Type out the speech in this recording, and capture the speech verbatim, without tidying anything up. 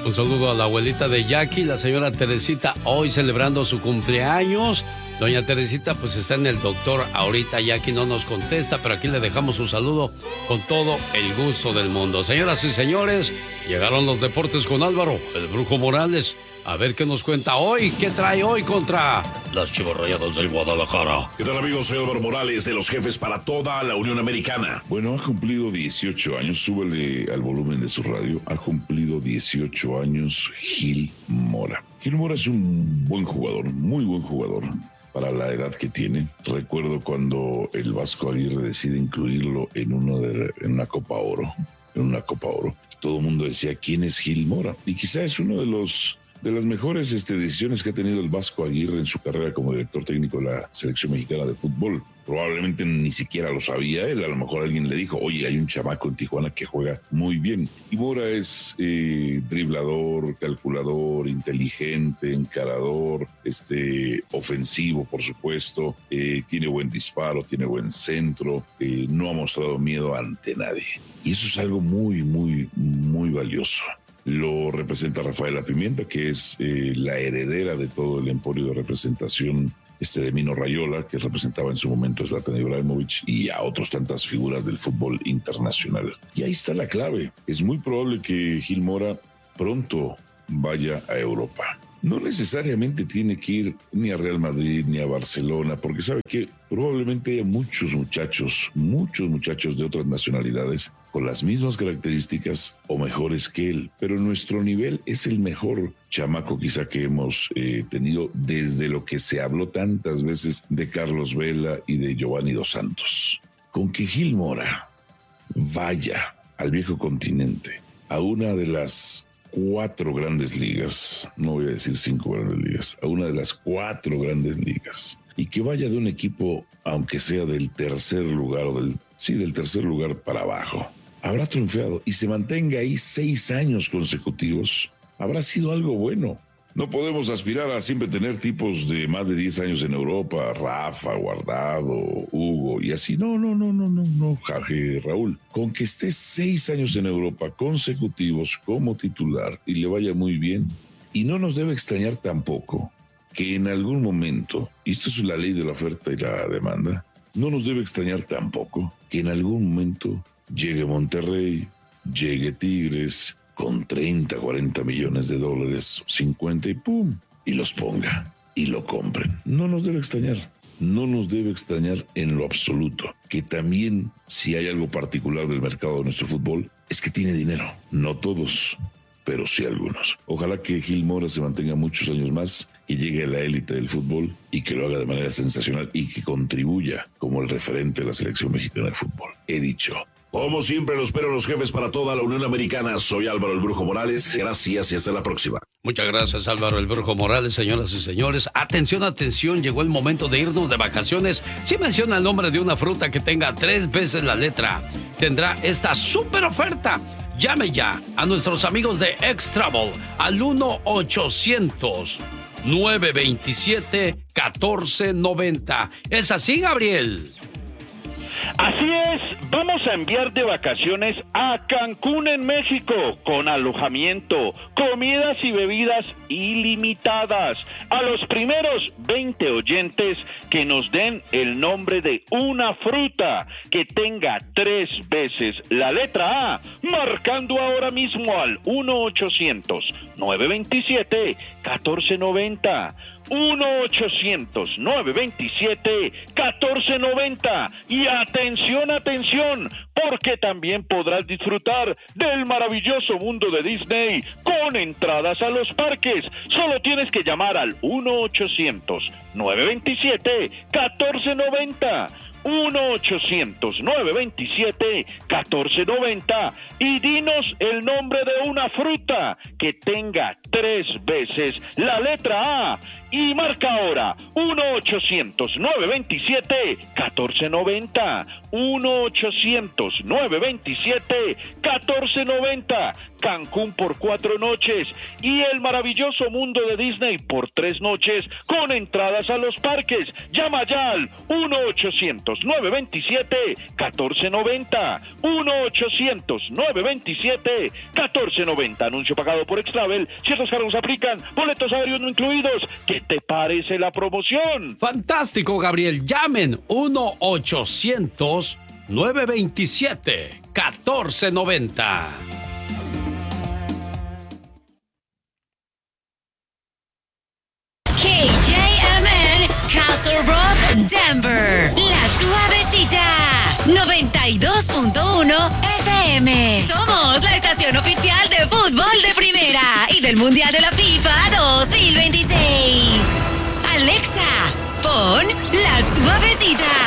Un saludo a la abuelita de Jackie, la señora Teresita, hoy celebrando su cumpleaños. Doña Teresita pues está en el doctor ahorita, Jackie no nos contesta, pero aquí le dejamos un saludo con todo el gusto del mundo. Señoras y señores, llegaron los deportes con Álvaro, el Brujo Morales. A ver qué nos cuenta hoy, qué trae hoy contra las Chivas Rayadas del Guadalajara. ¿Qué tal, amigos? Soy Álvaro Morales de los Jefes para toda la Unión Americana. Bueno, ha cumplido dieciocho años, súbele al volumen de su radio, ha cumplido dieciocho años Gil Mora. Gil Mora es un buen jugador, muy buen jugador para la edad que tiene. Recuerdo cuando el Vasco Aguirre decide incluirlo en, uno de, en una Copa Oro, en una Copa Oro. Todo el mundo decía, ¿quién es Gil Mora? Y quizá es uno de los... de las mejores este, decisiones que ha tenido el Vasco Aguirre en su carrera como director técnico de la selección mexicana de fútbol. Probablemente ni siquiera lo sabía él, a lo mejor alguien le dijo, oye, hay un chamaco en Tijuana que juega muy bien. Y Mora es eh, driblador, calculador, inteligente, encarador, este, ofensivo, por supuesto, eh, tiene buen disparo, tiene buen centro, eh, no ha mostrado miedo ante nadie. Y eso es algo muy, muy, muy valioso. Lo representa Rafaela Pimienta, que es eh, la heredera de todo el emporio de representación este, de Mino Raiola, que representaba en su momento a Zlatan Ibrahimovic y a otras tantas figuras del fútbol internacional. Y ahí está la clave. Es muy probable que Gil Mora pronto vaya a Europa. No necesariamente tiene que ir ni a Real Madrid ni a Barcelona, porque sabe que probablemente hay muchos muchachos, muchos muchachos de otras nacionalidades con las mismas características o mejores que él, pero nuestro nivel es el mejor chamaco quizá que hemos eh, tenido desde lo que se habló tantas veces de Carlos Vela y de Giovanni Dos Santos. Con que Gil Mora vaya al viejo continente, a una de las cuatro grandes ligas, no voy a decir cinco grandes ligas, a una de las cuatro grandes ligas, y que vaya de un equipo, aunque sea del tercer lugar o del, sí, del tercer lugar para abajo, habrá triunfado y se mantenga ahí seis años consecutivos, habrá sido algo bueno. No podemos aspirar a siempre tener tipos de más de diez años en Europa, Rafa, Guardado, Hugo y así. No, no, no, no, no, no, Jaje, Raúl. Con que esté seis años en Europa consecutivos como titular y le vaya muy bien. Y no nos debe extrañar tampoco que en algún momento, y esto es la ley de la oferta y la demanda, no nos debe extrañar tampoco que en algún momento llegue Monterrey, llegue Tigres, con treinta, cuarenta millones de dólares, cincuenta y pum, y los ponga y lo compren. No nos debe extrañar, no nos debe extrañar en lo absoluto. Que también, si hay algo particular del mercado de nuestro fútbol, es que tiene dinero. No todos, pero sí algunos. Ojalá que Gil Mora se mantenga muchos años más, que llegue a la élite del fútbol y que lo haga de manera sensacional y que contribuya como el referente de la selección mexicana de fútbol. He dicho. Como siempre, los espero los Jefes para toda la Unión Americana. Soy Álvaro el Brujo Morales. Gracias y hasta la próxima. Muchas gracias, Álvaro el Brujo Morales, señoras y señores. Atención, atención, llegó el momento de irnos de vacaciones. Si menciona el nombre de una fruta que tenga tres veces la letra, tendrá esta súper oferta. Llame ya a nuestros amigos de X-Travel al uno ochocientos, nueve veintisiete, catorce noventa. ¿Es así, Gabriel? Así es, vamos a enviar de vacaciones a Cancún en México con alojamiento, comidas y bebidas ilimitadas a los primeros veinte oyentes que nos den el nombre de una fruta que tenga tres veces la letra A, marcando ahora mismo al uno ochocientos, nueve veintisiete, catorce noventa. uno ochocientos, nueve veintisiete, catorce noventa. Y atención, atención, porque también podrás disfrutar del maravilloso mundo de Disney con entradas a los parques. Solo tienes que llamar al uno ochocientos, nueve veintisiete, catorce noventa. uno ochocientos, nueve veintisiete, catorce noventa y dinos el nombre de una fruta que tenga tres veces la letra A y marca ahora uno ochocientos, nueve veintisiete, catorce noventa. uno ochocientos, nueve veintisiete, catorce noventa. Cancún por cuatro noches y el maravilloso mundo de Disney por tres noches con entradas a los parques. Llama ya al uno ochocientos, nueve veintisiete, catorce noventa. uno ochocientos, nueve veintisiete, catorce noventa. Anuncio pagado por Extravel. Ciertos cargos aplican. Boletos aéreos no incluidos. ¿Qué te parece la promoción? Fantástico, Gabriel. Llamen uno ochocientos, nueve veintisiete, catorce noventa. K J M N, Castle Rock, Denver. La Suavecita, noventa y dos punto uno F M. Somos la estación oficial de fútbol de primera y del Mundial de la FIFA dos mil veintiséis. Alexa, pon La Suavecita.